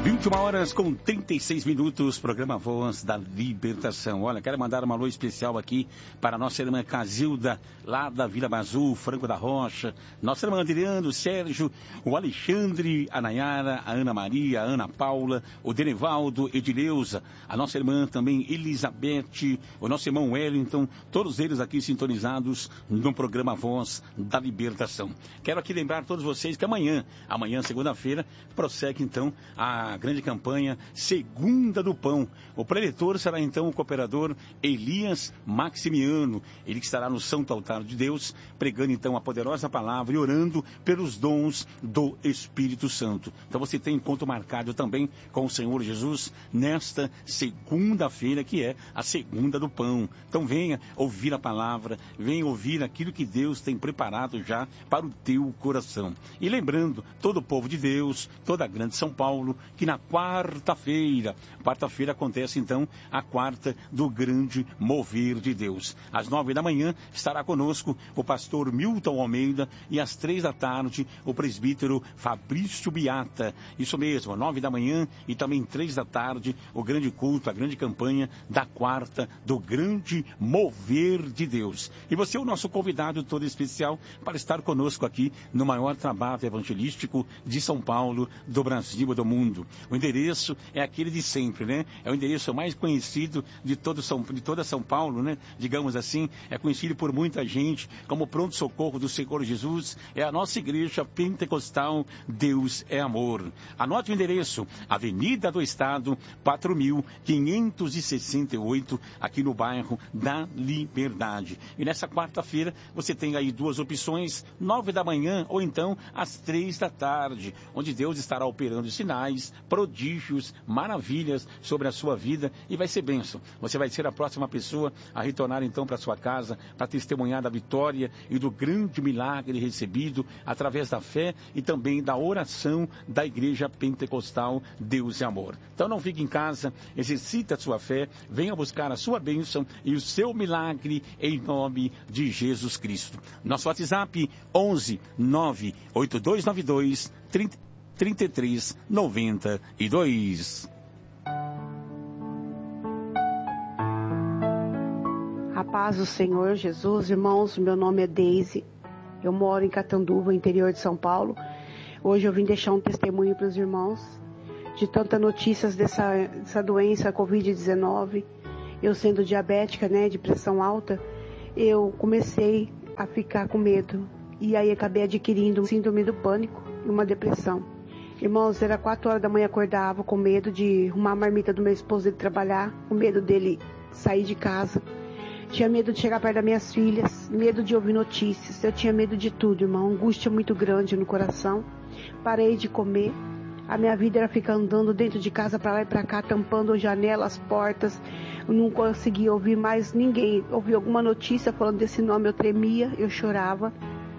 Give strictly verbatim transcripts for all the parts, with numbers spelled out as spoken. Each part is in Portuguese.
vinte e uma horas com trinta e seis minutos, programa Voz da Libertação. Olha, quero mandar uma alô especial aqui para a nossa irmã Casilda, lá da Vila Bazul, Franco da Rocha, nossa irmã Adriano, o Sérgio, o Alexandre, a Nayara, a Ana Maria, a Ana Paula, o Denevaldo, Edileuza, a nossa irmã também Elizabeth, o nosso irmão Wellington, todos eles aqui sintonizados no programa Voz da Libertação. Quero aqui lembrar a todos vocês que amanhã, amanhã, segunda-feira, prossegue então a grande campanha Segunda do Pão. O preletor será então o cooperador Elias Maximiano, ele que estará no Santo Altar de Deus, pregando então a poderosa palavra e orando pelos dons do Espírito Santo. Então você tem encontro marcado também com o Senhor Jesus nesta segunda-feira, que é a Segunda do Pão. Então venha ouvir a palavra, venha ouvir aquilo que Deus tem preparado já para o teu coração. E lembrando, todo o povo de Deus, toda a grande São Paulo, que na quarta-feira, quarta-feira acontece então a quarta do grande mover de Deus. Às nove da manhã estará conosco o pastor Milton Almeida e às três da tarde o presbítero Fabrício Biata. Isso mesmo, nove da manhã e também três da tarde o grande culto, a grande campanha da quarta do grande mover de Deus. E você é o nosso convidado todo especial para estar conosco aqui no maior trabalho evangelístico de São Paulo, do Brasil e do mundo. O endereço é aquele de sempre, né? É o endereço mais conhecido de, todo São, de toda São Paulo, né? Digamos assim, é conhecido por muita gente como pronto-socorro do Senhor Jesus. É a nossa igreja pentecostal Deus é Amor. Anote o endereço, Avenida do Estado, quatro mil quinhentos e sessenta e oito, aqui no bairro da Liberdade. E nessa quarta-feira você tem aí duas opções, nove da manhã ou então às três da tarde, onde Deus estará operando sinais, prodígios, maravilhas sobre a sua vida e vai ser bênção. Você vai ser a próxima pessoa a retornar então para sua casa para testemunhar da vitória e do grande milagre recebido através da fé e também da oração da Igreja Pentecostal Deus é Amor. Então não fique em casa, exercite a sua fé, venha buscar a sua bênção e o seu milagre em nome de Jesus Cristo. Nosso WhatsApp onze nove oito dois nove dois trinta e três noventa e dois. A paz do Senhor Jesus, irmãos, meu nome é Deise, eu moro em Catanduva, interior de São Paulo. Hoje eu vim deixar um testemunho para os irmãos de tantas notícias dessa, dessa doença covid dezenove. Eu sendo diabética, né, de pressão alta, eu comecei a ficar com medo e aí acabei adquirindo síndrome do pânico e uma depressão. Irmãos, era quatro horas da manhã, acordava com medo de arrumar a marmita do meu esposo, ele trabalhar, com medo dele sair de casa. Tinha medo de chegar perto das minhas filhas, medo de ouvir notícias. Eu tinha medo de tudo, irmão. Angústia muito grande no coração. Parei de comer. A minha vida era ficar andando dentro de casa para lá e para cá, tampando janelas, portas. Eu não conseguia ouvir mais ninguém. Ouvi alguma notícia falando desse nome, eu tremia, eu chorava.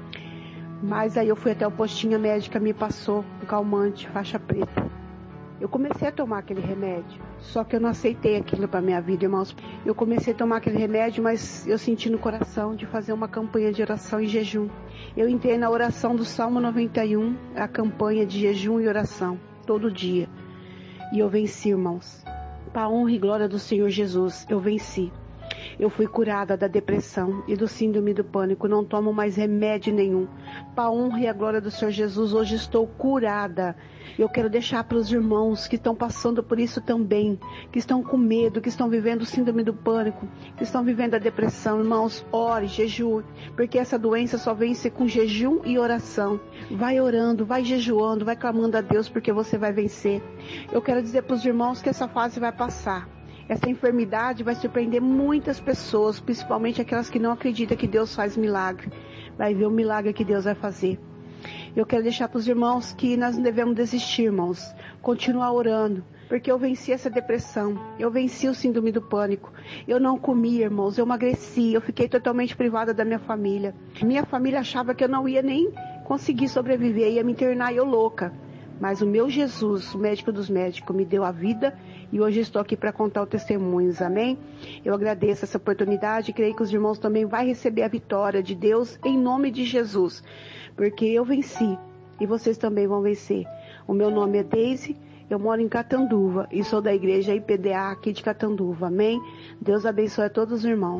Mas aí eu fui até o postinho, a médica me passou um calmante, faixa preta. Eu comecei a tomar aquele remédio, só que eu não aceitei aquilo para minha vida, irmãos. Eu comecei a tomar aquele remédio, mas eu senti no coração de fazer uma campanha de oração e jejum. Eu entrei na oração do Salmo noventa e um, a campanha de jejum e oração, todo dia. E eu venci, irmãos. Para a honra e glória do Senhor Jesus, eu venci. Eu fui curada da depressão e do síndrome do pânico, não tomo mais remédio nenhum. Para a honra e a glória do Senhor Jesus, hoje estou curada. Eu quero deixar para os irmãos que estão passando por isso também, que estão com medo, que estão vivendo o síndrome do pânico, que estão vivendo a depressão. Irmãos, ore, jejue, porque essa doença só vence com jejum e oração. Vai orando, vai jejuando, vai clamando a Deus, porque você vai vencer. Eu quero dizer para os irmãos que essa fase vai passar. Essa enfermidade vai surpreender muitas pessoas, principalmente aquelas que não acreditam que Deus faz milagre. Vai ver o milagre que Deus vai fazer. Eu quero deixar para os irmãos que nós não devemos desistir, irmãos. Continuar orando, porque eu venci essa depressão. Eu venci o síndrome do pânico. Eu não comi, irmãos. Eu emagreci. Eu fiquei totalmente privada da minha família. Minha família achava que eu não ia nem conseguir sobreviver. Ia me internar eu louca. Mas o meu Jesus, o médico dos médicos, me deu a vida e hoje estou aqui para contar os testemunhos, amém? Eu agradeço essa oportunidade e creio que os irmãos também vão receber a vitória de Deus em nome de Jesus, porque eu venci e vocês também vão vencer. O meu nome é Deise, Eu moro em Catanduva e sou da igreja I P D A aqui de Catanduva. Amém? Deus abençoe a todos os irmãos.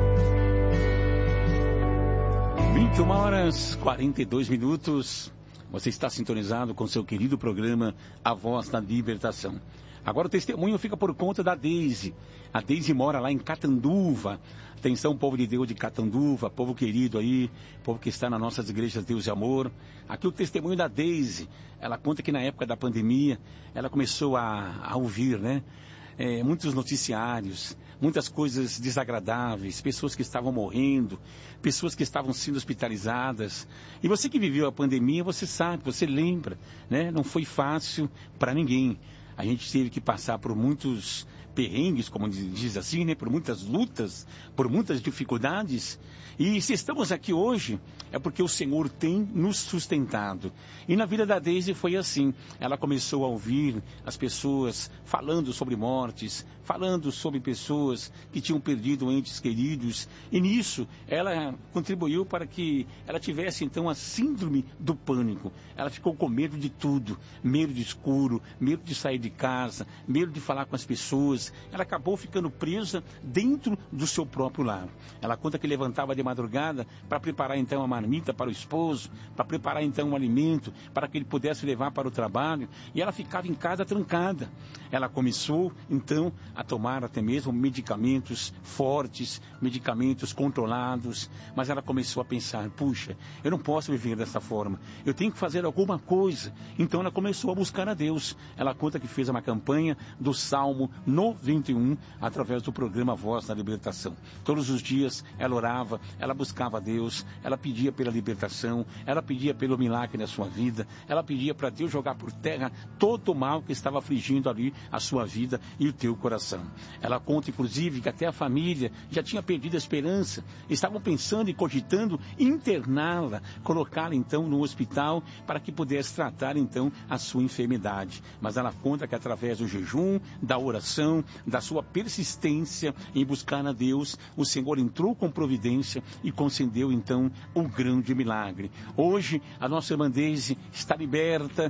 vinte e uma horas e quarenta e dois minutos. Você está sintonizado com seu querido programa A Voz da Libertação. Agora o testemunho fica por conta da Deise. A Deise mora lá em Catanduva. Atenção, povo de Deus de Catanduva, povo querido aí, povo que está nas nossas igrejas Deus e Amor. Aqui o testemunho da Deise. Ela conta que na época da pandemia, ela começou a, a ouvir, né? É, muitos noticiários, muitas coisas desagradáveis, pessoas que estavam morrendo, pessoas que estavam sendo hospitalizadas. E você que viveu a pandemia, você sabe, você lembra, né? Não foi fácil para ninguém. A gente teve que passar por muitos perrengues, como diz assim, né? Por muitas lutas, por muitas dificuldades. E se estamos aqui hoje, é porque o Senhor tem nos sustentado. E na vida da Deise foi assim. Ela começou a ouvir as pessoas falando sobre mortes, falando sobre pessoas que tinham perdido entes queridos. E nisso, ela contribuiu para que ela tivesse, então, a síndrome do pânico. Ela ficou com medo de tudo. Medo de escuro, medo de sair de casa, medo de falar com as pessoas. Ela acabou ficando presa dentro do seu próprio lar. Ela conta que levantava de madrugada para preparar então a marmita para o esposo, para preparar então um alimento, para que ele pudesse levar para o trabalho, e ela ficava em casa trancada. Ela começou então a tomar até mesmo medicamentos fortes, medicamentos controlados, mas ela começou a pensar, puxa, eu não posso viver dessa forma, eu tenho que fazer alguma coisa. Então ela começou a buscar a Deus. Ela conta que fez uma campanha do Salmo noventa e um através do programa Voz da Libertação. Todos os dias ela orava, ela buscava a Deus, ela pedia pela libertação, ela pedia pelo milagre na sua vida, ela pedia para Deus jogar por terra todo o mal que estava afligindo ali a sua vida e o teu coração. Ela conta inclusive que até a família já tinha perdido a esperança, estavam pensando e cogitando interná-la, colocá-la então no hospital para que pudesse tratar então a sua enfermidade. Mas ela conta que através do jejum, da oração, da sua persistência em buscar a Deus, o Senhor entrou com providência e concedeu então um grande milagre. Hoje a nossa irmã Deise está liberta.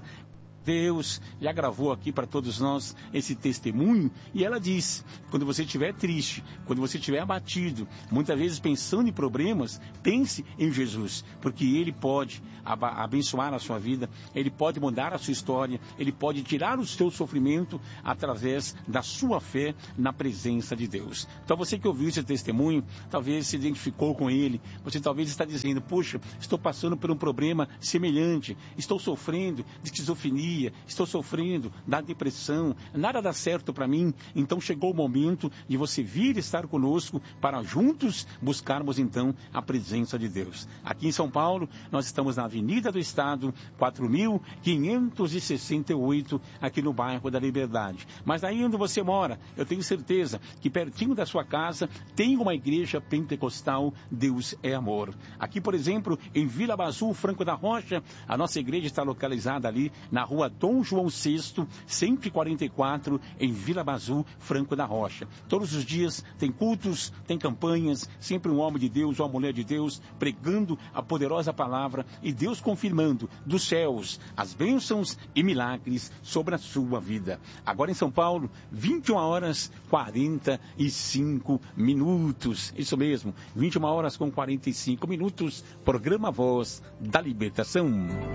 Deus já gravou aqui para todos nós esse testemunho, e ela diz, quando você estiver triste, quando você estiver abatido, muitas vezes pensando em problemas, pense em Jesus, porque Ele pode abençoar a sua vida, Ele pode mudar a sua história, Ele pode tirar o seu sofrimento através da sua fé na presença de Deus. Então você que ouviu esse testemunho, talvez se identificou com ele, você talvez está dizendo, puxa, estou passando por um problema semelhante, estou sofrendo de esquizofrenia, estou sofrendo da depressão, nada dá certo para mim. Então chegou o momento de você vir estar conosco para juntos buscarmos então a presença de Deus. Aqui em São Paulo, nós estamos na Avenida do Estado, quatro mil quinhentos e sessenta e oito, aqui no bairro da Liberdade. Mas aí onde você mora, eu tenho certeza que pertinho da sua casa tem uma igreja pentecostal, Deus é Amor. Aqui, por exemplo, em Vila Bazu, Franco da Rocha, a nossa igreja está localizada ali na rua Dom João sexto, cento e quarenta e quatro, em Vila Bazu, Franco da Rocha. Todos os dias tem cultos, tem campanhas, sempre um homem de Deus, uma mulher de Deus, pregando a poderosa palavra e Deus confirmando dos céus as bênçãos e milagres sobre a sua vida. Agora em São Paulo, vinte e uma horas e quarenta e cinco minutos. Isso mesmo, vinte e uma horas com quarenta e cinco minutos, programa Voz da Libertação.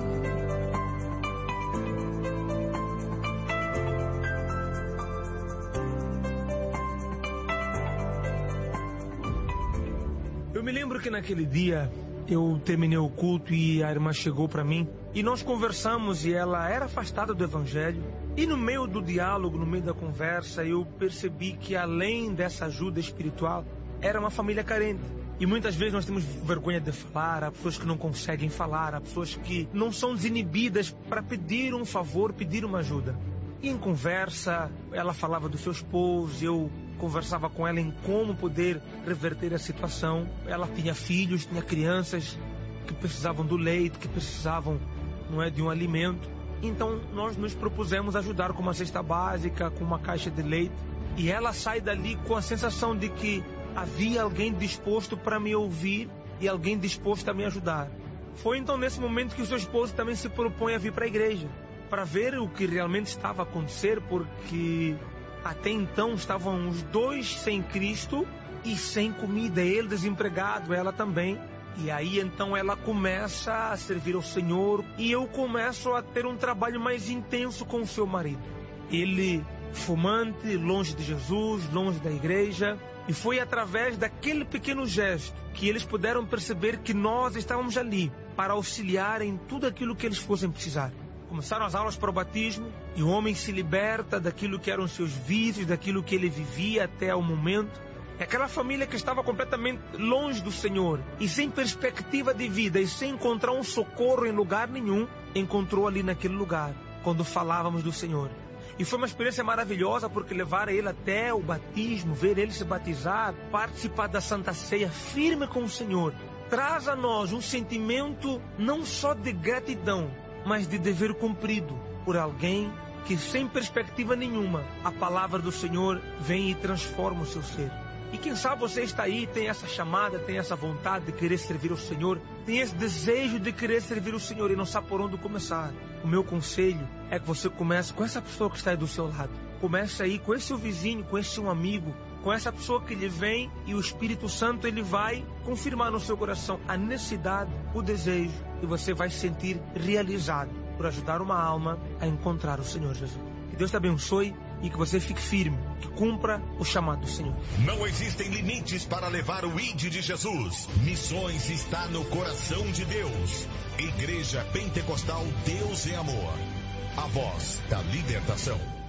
Eu me lembro que naquele dia eu terminei o culto e a irmã chegou para mim e nós conversamos e ela era afastada do evangelho. E no meio do diálogo, no meio da conversa, eu percebi que além dessa ajuda espiritual, era uma família carente. E muitas vezes nós temos vergonha de falar, há pessoas que não conseguem falar, há pessoas que não são desinibidas para pedir um favor, pedir uma ajuda. E em conversa, ela falava do seu esposo, eu conversava com ela em como poder reverter a situação. Ela tinha filhos, tinha crianças que precisavam do leite, que precisavam, não é, de um alimento. Então nós nos propusemos ajudar com uma cesta básica, com uma caixa de leite. E ela sai dali com a sensação de que havia alguém disposto para me ouvir e alguém disposto a me ajudar. Foi então nesse momento que o seu esposo também se propõe a vir para a igreja. para ver o que realmente estava a acontecer, porque até então estavam os dois sem Cristo e sem comida, ele desempregado, ela também. E aí então ela começa a servir ao Senhor e eu começo a ter um trabalho mais intenso com o seu marido. Ele fumante, longe de Jesus, longe da igreja. E foi através daquele pequeno gesto que eles puderam perceber que nós estávamos ali para auxiliar em tudo aquilo que eles fossem precisar. Começaram as aulas para o batismo e o homem se liberta daquilo que eram seus vícios, daquilo que ele vivia até o momento. Aquela família que estava completamente longe do Senhor e sem perspectiva de vida e sem encontrar um socorro em lugar nenhum, encontrou ali naquele lugar, quando falávamos do Senhor. E foi uma experiência maravilhosa porque levaram ele até o batismo, ver ele se batizar, participar da Santa Ceia firme com o Senhor. Traz a nós um sentimento não só de gratidão, mas de dever cumprido por alguém que sem perspectiva nenhuma, a palavra do Senhor vem e transforma o seu ser. E quem sabe você está aí, tem essa chamada, tem essa vontade de querer servir ao Senhor, tem esse desejo de querer servir ao Senhor e não sabe por onde começar. O meu conselho é que você comece com essa pessoa que está aí do seu lado. Comece aí com esse seu vizinho, com esse seu amigo, com essa pessoa que lhe vem e o Espírito Santo ele vai confirmar no seu coração a necessidade, o desejo e você vai se sentir realizado por ajudar uma alma a encontrar o Senhor Jesus. Que Deus te abençoe e que você fique firme, que cumpra o chamado do Senhor. Não existem limites para levar o I D de Jesus. Missões está no coração de Deus. Igreja Pentecostal Deus é Amor. A voz da libertação.